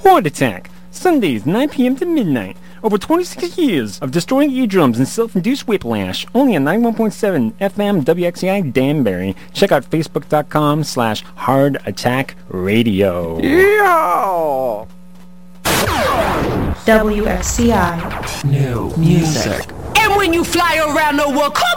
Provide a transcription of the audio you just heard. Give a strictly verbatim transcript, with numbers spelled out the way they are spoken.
Heart Attack, Sundays, nine p.m. to midnight. Over twenty-six years of destroying eardrums and self-induced whiplash. Only on ninety-one point seven F M W X C I Danbury. Check out facebook.com slash Hard Attack Radio. Yeah! W X C I. New music. And when you fly around the world, come